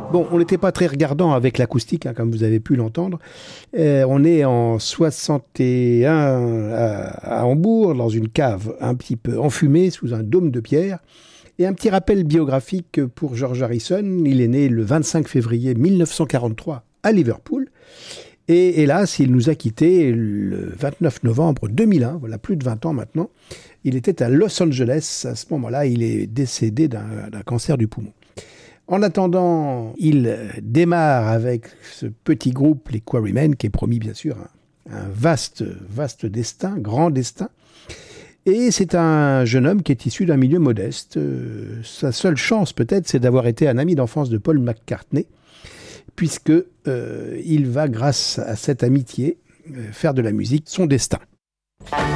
Bon, on n'était pas très regardant avec l'acoustique, hein, comme vous avez pu l'entendre. On est en 61 à Hambourg, dans une cave un petit peu enfumée, sous un dôme de pierre. Et un petit rappel biographique pour George Harrison. Il est né le 25 février 1943 à Liverpool. Et hélas, il nous a quittés le 29 novembre 2001, voilà plus de 20 ans maintenant. Il était à Los Angeles. À ce moment-là, il est décédé d'un cancer du poumon. En attendant, il démarre avec ce petit groupe, les Quarrymen, qui est promis bien sûr un vaste destin, grand destin. Et c'est un jeune homme qui est issu d'un milieu modeste. Sa seule chance peut-être, c'est d'avoir été un ami d'enfance de Paul McCartney, puisque il va, grâce à cette amitié, faire de la musique son destin.